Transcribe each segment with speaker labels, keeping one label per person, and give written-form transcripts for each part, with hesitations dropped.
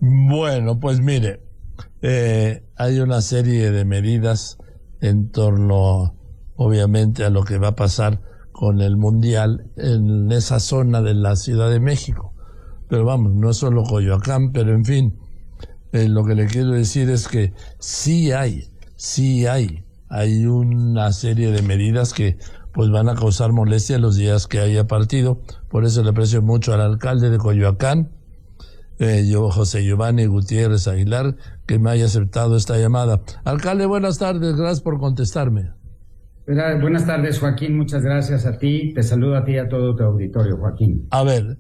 Speaker 1: Bueno, pues mire, hay una serie de medidas en torno, obviamente, a lo que va a pasar con el Mundial en esa zona de la Ciudad de México. Pero vamos, no es solo Coyoacán, pero en fin, lo que le quiero decir es que sí hay una serie de medidas que pues van a causar molestia los días que haya partido. Por eso le aprecio mucho al alcalde de Coyoacán, José Giovanni Gutiérrez Aguilar, que me haya aceptado esta llamada. Alcalde, buenas tardes, gracias por contestarme.
Speaker 2: Buenas tardes, Joaquín, muchas gracias a ti. Te saludo a ti y a todo tu auditorio, Joaquín.
Speaker 1: A ver,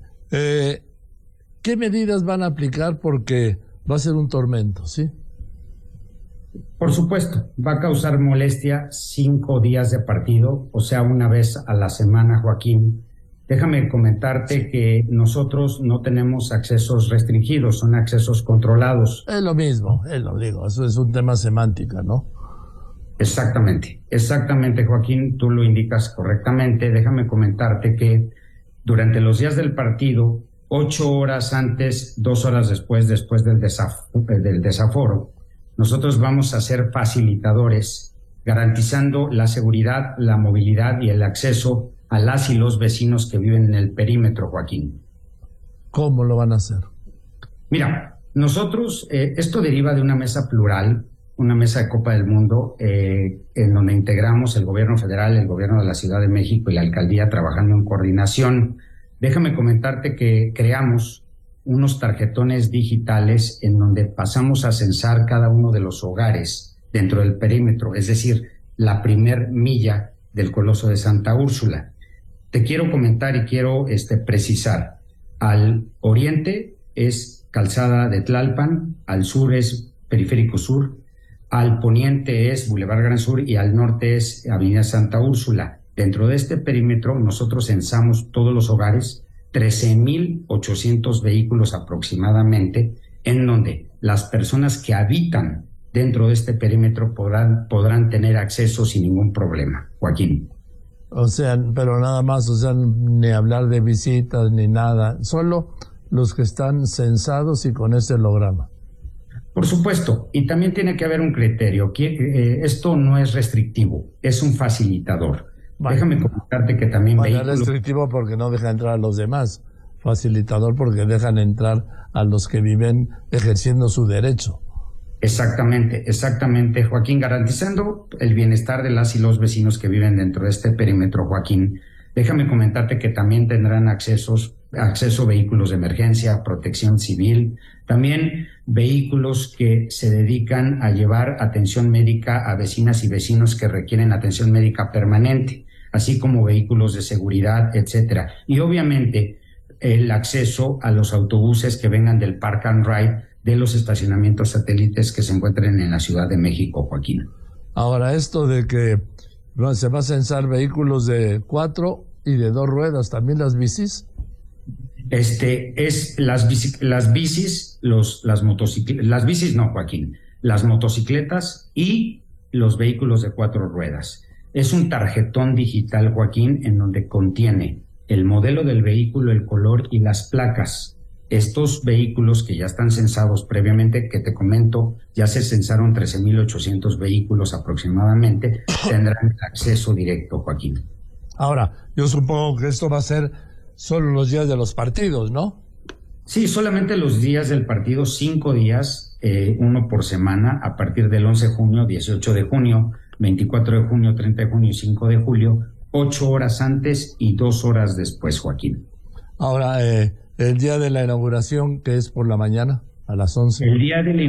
Speaker 1: ¿qué medidas van a aplicar? Porque va a ser un tormento, ¿sí?
Speaker 2: Por supuesto, va a causar molestia 5 días de partido, o sea, una vez a la semana, Joaquín. Déjame comentarte que nosotros no tenemos accesos restringidos, son accesos controlados.
Speaker 1: Es lo mismo, lo digo, eso es un tema semántica, ¿no?
Speaker 2: Exactamente, Joaquín, tú lo indicas correctamente. Déjame comentarte que durante los días del partido, 8 horas antes, 2 horas después del desaforo, nosotros vamos a ser facilitadores, garantizando la seguridad, la movilidad y el acceso a las y los vecinos que viven en el perímetro, Joaquín.
Speaker 1: ¿Cómo lo van a hacer?
Speaker 2: Mira, nosotros, esto deriva de una mesa plural, una mesa de Copa del Mundo, en donde integramos el gobierno federal, el gobierno de la Ciudad de México y la alcaldía trabajando en coordinación. Déjame comentarte que creamos unos tarjetones digitales en donde pasamos a censar cada uno de los hogares dentro del perímetro, es decir, la primer milla del Coloso de Santa Úrsula. Te quiero comentar y quiero precisar. Al oriente es Calzada de Tlalpan, al sur es Periférico Sur, al poniente es Boulevard Gran Sur y al norte es Avenida Santa Úrsula. Dentro de este perímetro nosotros censamos todos los hogares, 13,800 vehículos aproximadamente, en donde las personas que habitan dentro de este perímetro podrán tener acceso sin ningún problema, Joaquín.
Speaker 1: O sea, pero nada más, o sea, ni hablar de visitas ni nada, solo los que están censados y con ese holograma.
Speaker 2: Por supuesto, y también tiene que haber un criterio, que esto no es restrictivo, es un facilitador. Vale. Déjame comentarte que también
Speaker 1: es restrictivo porque no deja entrar a los demás, facilitador porque dejan entrar a los que viven ejerciendo su derecho.
Speaker 2: Exactamente, Joaquín, garantizando el bienestar de las y los vecinos que viven dentro de este perímetro, Joaquín. Déjame comentarte que también tendrán acceso vehículos de emergencia, protección civil, también vehículos que se dedican a llevar atención médica a vecinas y vecinos que requieren atención médica permanente, así como vehículos de seguridad, etcétera. Y obviamente el acceso a los autobuses que vengan del Park and Ride de los estacionamientos satélites que se encuentren en la Ciudad de México, Joaquín.
Speaker 1: Ahora, esto de que se va a censar vehículos de 4 y de 2 ruedas, ¿también las bicis?
Speaker 2: Es las bicis, las bicis no, Joaquín, las motocicletas y los vehículos de 4 ruedas. Es un tarjetón digital, Joaquín, en donde contiene el modelo del vehículo, el color y las placas. Estos vehículos que ya están censados previamente, que te comento, ya se censaron 13,800 vehículos aproximadamente, tendrán acceso directo, Joaquín.
Speaker 1: Ahora, yo supongo que esto va a ser solo los días de los partidos, ¿no?
Speaker 2: Sí, solamente los días del partido, 5 días, uno por semana, a partir del 11 de junio, 18 de junio, 24 de junio, 30 de junio y 5 de julio, 8 horas antes y 2 horas después, Joaquín.
Speaker 1: Ahora, el día de la inauguración, que es por la mañana, a las 11.
Speaker 2: El día de la